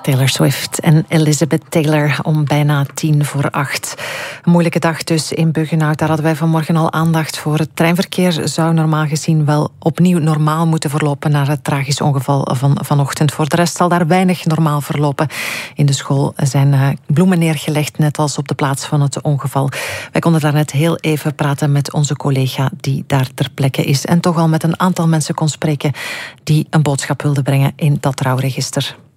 Taylor Swift en Elizabeth Taylor om bijna 7:50. Een moeilijke dag dus in Buggenhout. Daar hadden wij vanmorgen al aandacht voor. Het treinverkeer zou normaal gezien wel opnieuw normaal moeten verlopen na het tragisch ongeval van vanochtend. Voor de rest zal daar weinig normaal verlopen. In de school zijn bloemen neergelegd, net als op de plaats van het ongeval. Wij konden daar net heel even praten met onze collega die daar ter plekke is. En toch al met een aantal mensen kon spreken die een boodschap wilden brengen in dat rouwregister.